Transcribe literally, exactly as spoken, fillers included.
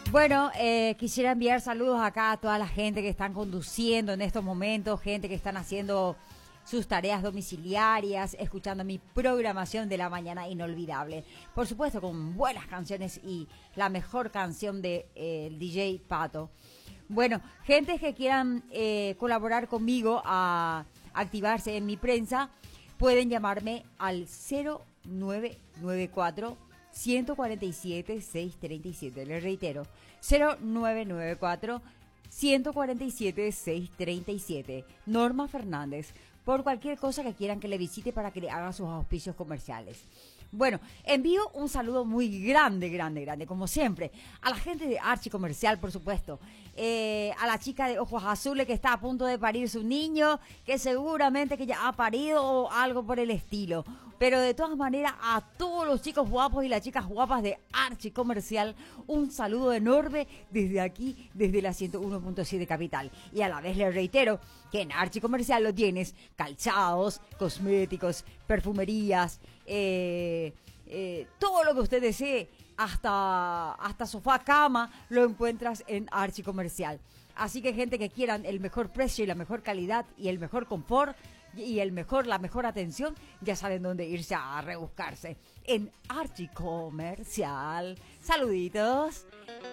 Bueno, eh, quisiera enviar saludos acá a toda la gente que están conduciendo en estos momentos, gente que están haciendo sus tareas domiciliarias, escuchando mi programación de la mañana inolvidable. Por supuesto, con buenas canciones y la mejor canción de eh, el D J Pato. Bueno, gente que quieran eh, colaborar conmigo a activarse en mi prensa, pueden llamarme al cero nueve nueve cuatro, uno cuatro siete, seis tres siete. Les reitero, cero nueve nueve cuatro, uno cuatro siete, seis tres siete. Norma Fernández, por cualquier cosa que quieran que le visite para que le haga sus auspicios comerciales. Bueno, envío un saludo muy grande, grande, grande, como siempre, a la gente de Archi Comercial, por supuesto, eh, a la chica de ojos azules que está a punto de parir su niño, que seguramente que ya ha parido o algo por el estilo. Pero de todas maneras, a todos los chicos guapos y las chicas guapas de Archi Comercial, un saludo enorme desde aquí, desde la ciento uno punto siete Capital. Y a la vez les reitero que en Archi Comercial lo tienes: calzados, cosméticos, perfumerías, eh, eh, todo lo que usted desee, hasta, hasta sofá, cama, lo encuentras en Archi Comercial. Así que gente que quieran el mejor precio y la mejor calidad y el mejor confort y el mejor, la mejor atención, ya saben dónde irse a rebuscarse. En Archi Comercial. Saluditos.